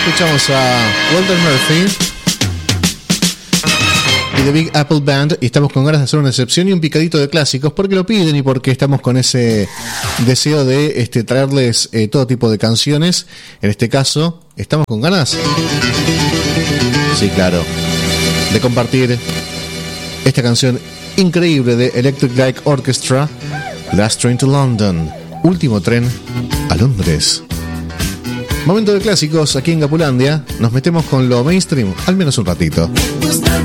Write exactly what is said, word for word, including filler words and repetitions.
Escuchamos a Walter Murphy y The Big Apple Band, y estamos con ganas de hacer una excepción y un picadito de clásicos porque lo piden y porque estamos con ese deseo de este, traerles eh, todo tipo de canciones. En este caso, ¿estamos con ganas? Sí, claro, de compartir esta canción increíble de Electric Light Orchestra, Last Train to London, último tren a Londres. Momento de clásicos aquí en Gapulandia. Nos metemos con lo mainstream, al menos un ratito.